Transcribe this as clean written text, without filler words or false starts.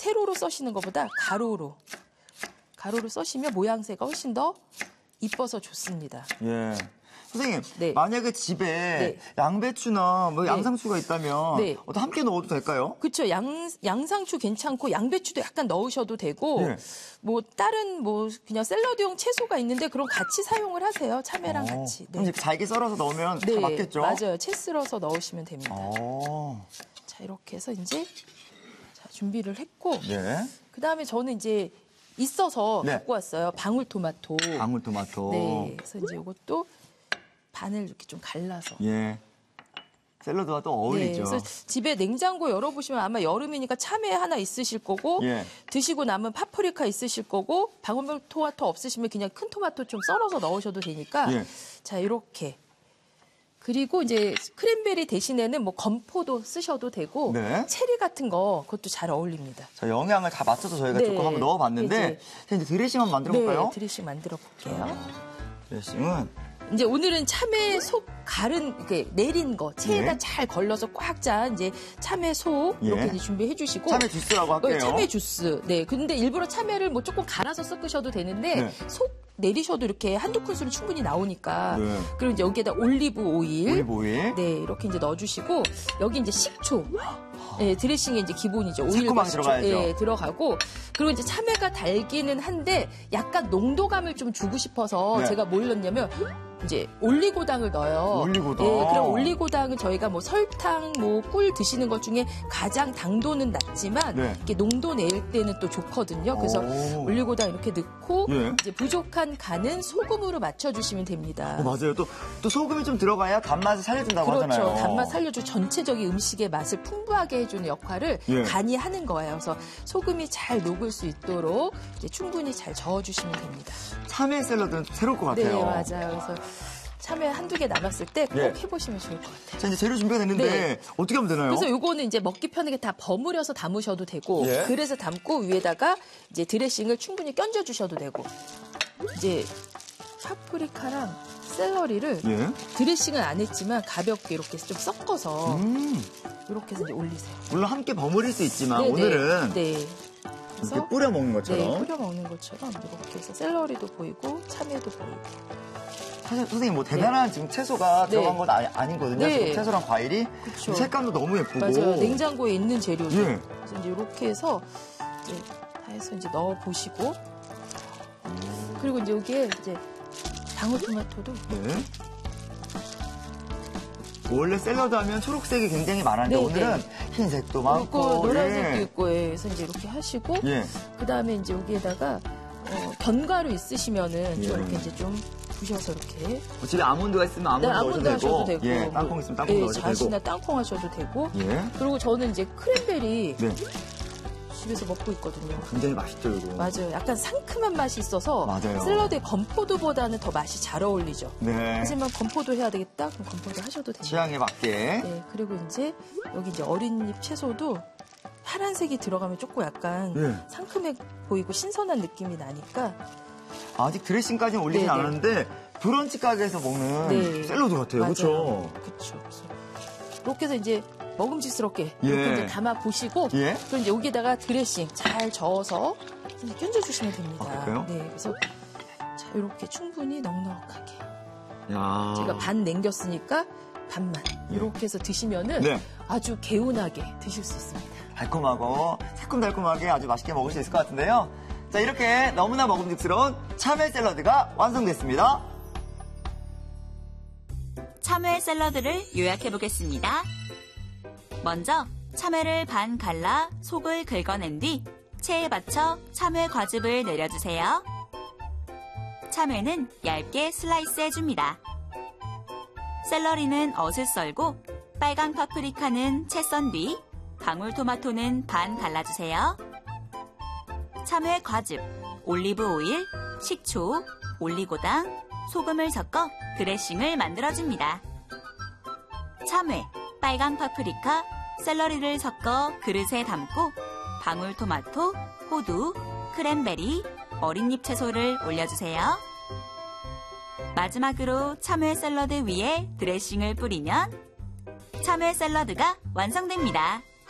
세로로 써시는 것보다 가로로 써시면 모양새가 훨씬 더 이뻐서 좋습니다. 예. 선생님, 네. 만약에 집에 네. 양배추나 뭐 네. 양상추가 있다면 네. 함께 넣어도 될까요? 그렇죠. 양상추 괜찮고 양배추도 약간 넣으셔도 되고 네. 뭐 다른 뭐 그냥 샐러드용 채소가 있는데 그럼 같이 사용을 하세요. 참외랑 같이. 그럼 이제 잘게 썰어서 넣으면 다 맞겠죠? 맞아요. 채 썰어서 넣으시면 됩니다. 오. 자, 이렇게 해서 이제 준비를 했고 네. 그다음에 저는 이제 있어서 네. 갖고 왔어요. 방울토마토. 방울토마토. 네. 그래서 이제 이것도 반을 이렇게 좀 갈라서. 예. 샐러드와 또 어울리죠. 네, 그래서 집에 냉장고 열어보시면 아마 여름이니까 참외 하나 있으실 거고 예. 드시고 남은 파프리카 있으실 거고 방울토마토 없으시면 그냥 큰 토마토 좀 썰어서 넣으셔도 되니까 예. 자 이렇게 그리고 이제 크랜베리 대신에는 뭐 건포도 쓰셔도 되고 네. 체리 같은 거 그것도 잘 어울립니다. 자, 영양을 다 맞춰서 저희가 네. 조금 한번 넣어봤는데 자, 이제 드레싱 한번 만들어 볼까요? 네, 드레싱 만들어 볼게요. 드레싱은 이제 오늘은 참외 속 갈은 이렇게 내린 거 체에다 예. 잘 걸러서 꽉 짠 이제 참외 속 이렇게 예. 이제 준비해 주시고 참외 주스라고 할게요. 참외 주스. 네. 근데 일부러 참외를 뭐 조금 갈아서 섞으셔도 되는데 네. 속 내리셔도 이렇게 한두 큰술은 충분히 나오니까. 네. 그리고 이제 여기에다 올리브 오일. 올리브 오일. 네, 이렇게 이제 넣어주시고 여기 이제 식초. 네, 드레싱에 이제 기본이죠. 오일과 새콤하게 식초. 들어가야죠. 네, 들어가고 그리고 이제 참외가 달기는 한데 약간 농도감을 좀 주고 싶어서 네. 제가 뭘 넣냐면 이제 올리고당을 넣어요. 올리고당. 네, 그럼 올리고당은 저희가 뭐 설탕, 뭐 꿀 드시는 것 중에 가장 당도는 낮지만 네. 이렇게 농도 낼 때는 또 좋거든요. 그래서 오. 올리고당 이렇게 넣고 예. 이제 부족한 간은 소금으로 맞춰주시면 됩니다. 맞아요. 또 소금이 좀 들어가야 단맛을 살려준다고 그렇죠. 하잖아요. 단맛 살려주 전체적인 음식의 맛을 풍부하게 해주는 역할을 예. 간이 하는 거예요. 그래서 소금이 잘 녹을 수 있도록 이제 충분히 잘 저어주시면 됩니다. 참외 샐러드는 새로울 것 같아요. 네, 맞아요. 그래서 참외 한두 개 남았을 때 꼭 예. 해보시면 좋을 것 같아요. 자, 이제 재료 준비가 됐는데 네. 어떻게 하면 되나요? 그래서 요거는 이제 먹기 편하게 다 버무려서 담으셔도 되고 예. 그래서 담고 위에다가 이제 드레싱을 충분히 끼얹어 주셔도 되고 이제 파프리카랑 샐러리를 예. 드레싱은 안 했지만 가볍게 이렇게 좀 섞어서 이렇게 해서 이제 올리세요. 물론 함께 버무릴 수 있지만 네네. 오늘은 네. 이렇게 그래서 뿌려 먹는 네, 것처럼. 뿌려 먹는 것처럼 이렇게 해서 샐러리도 보이고 참외도 보이고. 사실 선생님 뭐 대단한 지금 채소가 네. 들어간 건 아니거든요. 네. 지금 채소랑 과일이 그쵸. 색감도 너무 예쁘고. 맞아요. 냉장고에 있는 재료죠. 예. 그래서 이제 이렇게 해서 이제 다 해서 이제 넣어 보시고 그리고 이제 여기에 이제 방울토마토도 네. 원래 샐러드 하면 초록색이 굉장히 많았는데 네, 오늘은 흰색도 많고 있고 노란색도 예. 있고 예. 그래서 이제 이렇게 하시고 예. 그다음에 이제 여기에다가 견과류 있으시면은 예. 좀 이렇게 이제 좀 부셔서 이렇게 뭐 집에 아몬드가 있으면 아몬드 넣으셔도 아몬드 하셔도 되고, 되고 예, 땅콩 있으면 땅콩 예, 넣으셔도 자시나 되고. 땅콩 하셔도 되고 예. 그리고 저는 이제 크랜베리 네. 집에서 먹고 있거든요. 굉장히 맛있죠, 이거. 맞아요. 약간 상큼한 맛이 있어서 맞아요. 샐러드에 건포도보다는 더 맛이 잘 어울리죠. 네. 하지만 건포도 해야 되겠다? 그럼 건포도 하셔도 됩니다. 취향에 맞게. 네, 그리고 이제 여기 이제 어린 잎 채소도 파란색이 들어가면 조금 약간 예. 상큼해 보이고 신선한 느낌이 나니까 아직 드레싱까지는 올리진 네네. 않았는데 브런치 가게에서 먹는 네. 샐러드 같아요. 그렇죠? 그렇죠. 이렇게 해서 이제 먹음직스럽게 예. 이렇게 이제 담아 보시고 예. 그럼 이제 여기다가 드레싱 잘 저어서 이제 끼얹어 주시면 됩니다. 아, 그럴까요? 네, 그래서 자 이렇게 충분히 넉넉하게 야. 제가 반 남겼으니까 반만 이렇게 해서 드시면은 네. 아주 개운하게 드실 수 있습니다. 달콤하고 새콤달콤하게 아주 맛있게 먹을 수 있을 것 같은데요. 자, 이렇게 너무나 먹음직스러운 참외 샐러드가 완성됐습니다. 참외 샐러드를 요약해 보겠습니다. 먼저 참외를 반 갈라 속을 긁어낸 뒤 체에 받쳐 참외 과즙을 내려주세요. 참외는 얇게 슬라이스 해줍니다. 샐러리는 어슷 썰고 빨강 파프리카는 채 썬 뒤 방울토마토는 반 갈라주세요. 참외 과즙, 올리브 오일, 식초, 올리고당, 소금을 섞어 드레싱을 만들어줍니다. 참외, 빨강 파프리카, 샐러리를 섞어 그릇에 담고 방울토마토, 호두, 크랜베리, 어린잎 채소를 올려주세요. 마지막으로 참외 샐러드 위에 드레싱을 뿌리면 참외 샐러드가 완성됩니다.